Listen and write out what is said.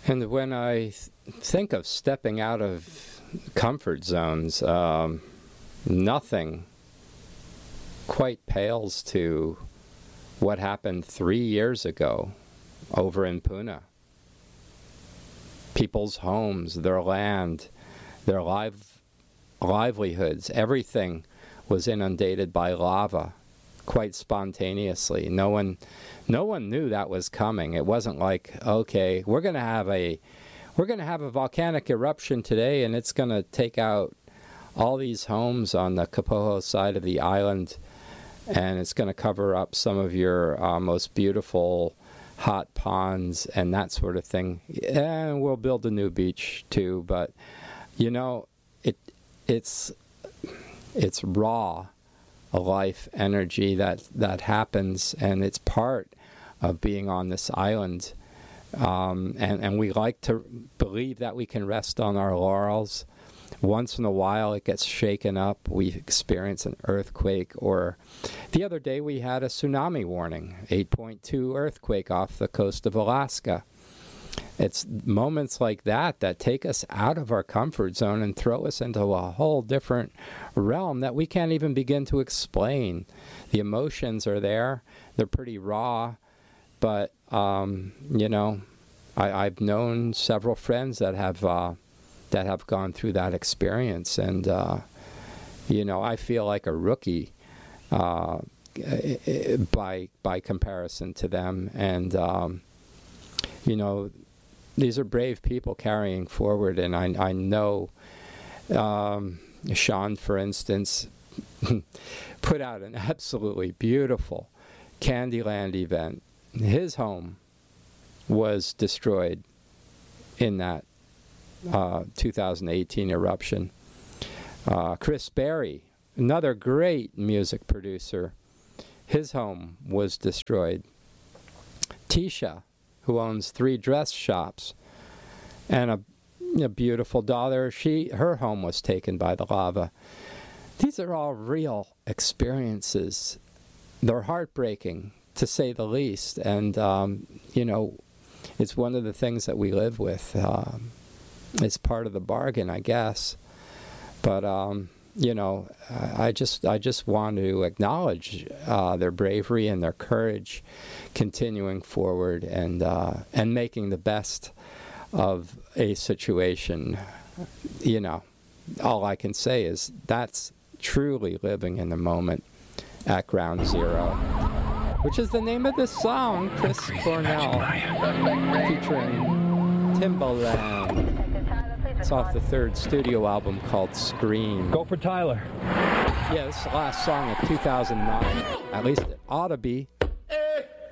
And when I think of stepping out of comfort zones, nothing quite pales to what happened 3 years ago over in Pune. People's homes, their land, their livelihoods, everything was inundated by lava quite spontaneously. No one knew that was coming. It wasn't like, okay, we're going to have a volcanic eruption today and it's going to take out all these homes on the Kapoho side of the island, and it's going to cover up some of your most beautiful hot ponds and that sort of thing. And we'll build a new beach too, but you know, it's raw life energy that happens, and it's part of being on this island. And we like to believe that we can rest on our laurels. Once in a while it gets shaken up. We experience an earthquake, or the other day we had a tsunami warning, 8.2 earthquake off the coast of Alaska. It's moments like that that take us out of our comfort zone and throw us into a whole different realm that we can't even begin to explain. The emotions are there. They're pretty raw, but, you know, I've known several friends that have gone through that experience, and, you know, I feel like a rookie by comparison to them, and, you know, these are brave people carrying forward, and I know Sean, for instance, put out an absolutely beautiful Candyland event. His home was destroyed in that 2018 eruption. Chris Berry, another great music producer, his home was destroyed. Tisha, who owns 3 dress shops and a beautiful daughter, her home was taken by the lava. These are all real experiences. They're heartbreaking, to say the least, and you know, it's one of the things that we live with. It's part of the bargain, I guess. But you know, I just want to acknowledge their bravery and their courage, continuing forward and making the best of a situation. You know, all I can say is that's truly living in the moment at ground zero, which is the name of this song, Chris Cornell, featuring Timbaland. It's off the 3rd studio album called Scream. Go for Tyler. Yeah, this is the last song of 2009. At least it ought to be.